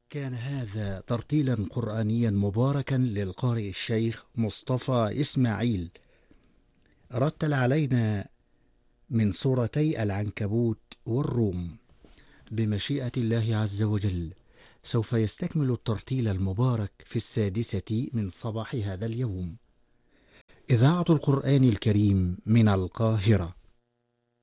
كان هذا ترتيلا قرآنيا مباركا للقارئ الشيخ مصطفى إسماعيل، رتل علينا من سورتي العنكبوت والروم. بمشيئة الله عز وجل سوف يستكمل الترتيل المبارك في 6 من صباح هذا اليوم. إذاعة القرآن الكريم من القاهرة.